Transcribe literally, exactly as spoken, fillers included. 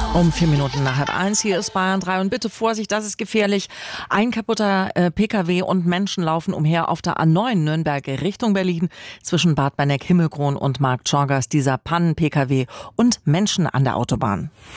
Um vier Minuten nach halb eins, hier ist Bayern drei und bitte Vorsicht, das ist gefährlich. Ein kaputter äh, P K W und Menschen laufen umher auf der A neun Nürnberg Richtung Berlin zwischen Bad Benneck, Himmelkron und Marktschorgers. Dieser Pannen-P K W und Menschen an der Autobahn.